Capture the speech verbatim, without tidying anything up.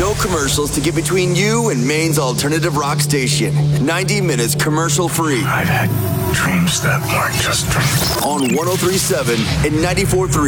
No commercials to get between you and Maine's alternative rock station. ninety minutes commercial free. I've had dreams that weren't just dreams. On one oh three point seven and ninety-four point three.